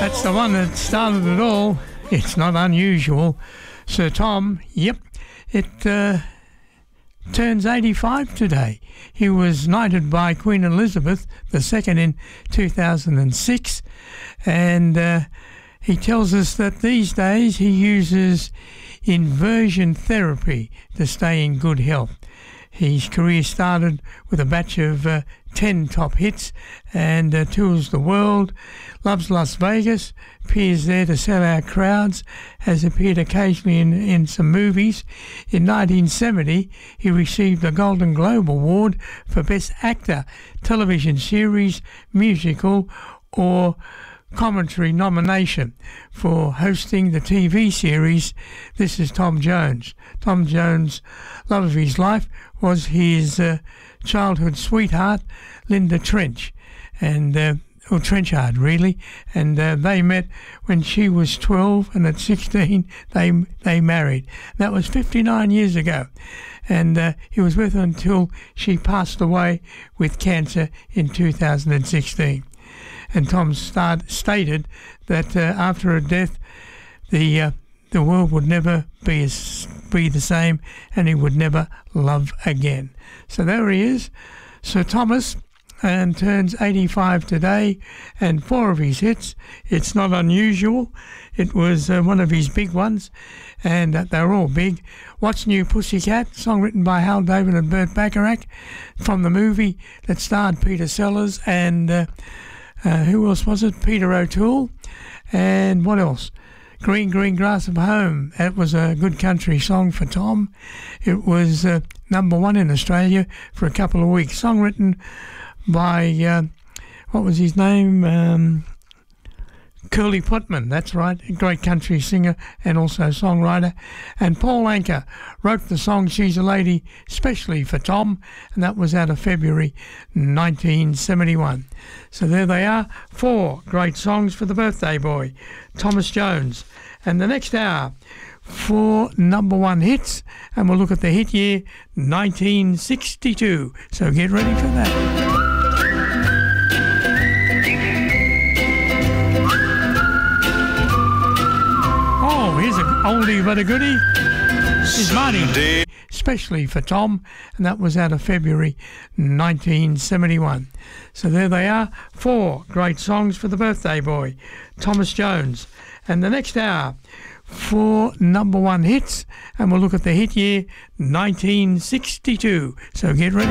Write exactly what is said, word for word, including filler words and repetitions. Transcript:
That's the one that started it all. It's not unusual. Sir Tom, yep, it uh, turns eighty-five today. He was knighted by Queen Elizabeth the Second in two thousand six, and uh, he tells us that these days he uses inversion therapy to stay in good health. His career started with a batch of uh, ten top hits and uh, tours the world, loves Las Vegas, appears there to sell out crowds, has appeared occasionally in, in some movies. In nineteen seventy, he received a Golden Globe Award for Best Actor, Television Series, Musical or Commentary nomination for hosting the T V series This Is Tom Jones. Tom Jones' love of his life was his uh, childhood sweetheart, Linda Trench, and uh, or Trenchard really, and uh, they met when she was twelve, and at sixteen they they married. That was fifty-nine years ago, and uh, he was with her until she passed away with cancer in two thousand sixteen. And Tom start, stated that uh, after her death, the uh, the world would never be as, be the same, and he would never love again. So there he is, Sir Thomas, and turns eighty-five today, and four of his hits. It's not unusual. It was uh, one of his big ones, and uh, they're all big. What's New Pussycat, song written by Hal David and Burt Bacharach, from the movie that starred Peter Sellers and uh, uh, who else was it? Peter O'Toole, and what else? Green, Green Grass of Home. That was a good country song for Tom. It was uh, number one in Australia for a couple of weeks. Song written by, uh, what was his name? Um, Curly Putman, that's right, a great country singer and also songwriter. And Paul Anka wrote the song She's a Lady specially for Tom, and that was out of February nineteen seventy-one. So there they are, four great songs for the birthday boy, Thomas Jones. And the next hour, four number one hits, and we'll look at the hit year nineteen sixty-two. So get ready for that. Oh, here's an oldie but a goodie. It's Marty, especially for Tom, and that was out of February nineteen seventy-one. So there they are, four great songs for the birthday boy, Thomas Jones. And the next hour, four number one hits, and we'll look at the hit year nineteen sixty-two. So get ready